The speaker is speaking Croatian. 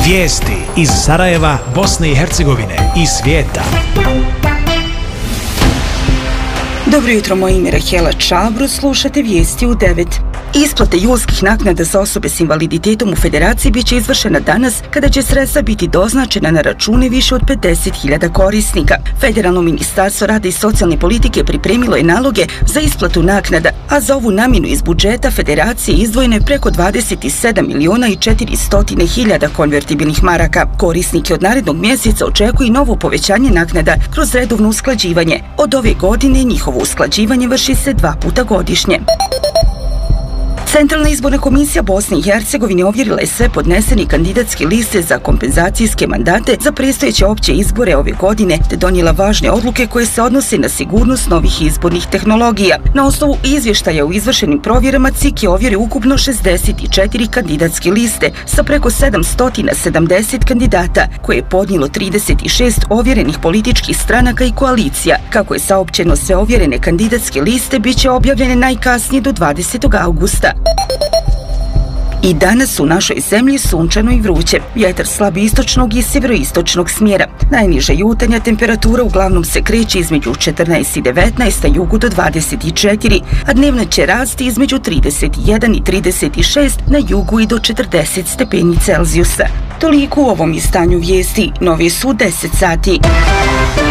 Vijesti iz Sarajeva, Bosne i Hercegovine i svijeta. Dobro jutro, moje ime je Rahela Čabro, slušate vijesti u 9. Isplate julskih naknada za osobe s invaliditetom u Federaciji bit će izvršena danas, kada će sredstva biti doznačena na račune više od 50.000 korisnika. Federalno ministarstvo rada i socijalne politike pripremilo je naloge za isplatu naknada, a za ovu namjenu iz budžeta Federacije izdvojeno je preko 27.400.000 konvertibilnih maraka. Korisnike od narednog mjeseca očekuje novo povećanje naknada kroz redovno usklađivanje. Od ove godine njihovo usklađivanje vrši se 2 puta godišnje. Centralna izborna komisija Bosne i Hercegovine ovjerila je sve podnesene kandidatske liste za kompenzacijske mandate za predstojeće opće izbore ove godine, te donijela važne odluke koje se odnose na sigurnost novih izbornih tehnologija. Na osnovu izvještaja o izvršenim provjerama CIK je ovjerio ukupno 64 kandidatske liste sa preko 770 kandidata, koje je podnijelo 36 ovjerenih političkih stranaka i koalicija. Kako je saopćeno, sve ovjerene kandidatske liste bit će objavljene najkasnije do 20. augusta. I danas u našoj zemlji sunčano i vruće. Vjetar slab istočnog i sjeveroistočnog smjera. Najniža jutarnja temperatura uglavnom se kreće između 14 i 19, a jugu do 24, a dnevna će rasti između 31 i 36, na jugu i do 40 stepeni Celzijusa. Toliko u ovom izdanju vijesti. Novi su 10 sati.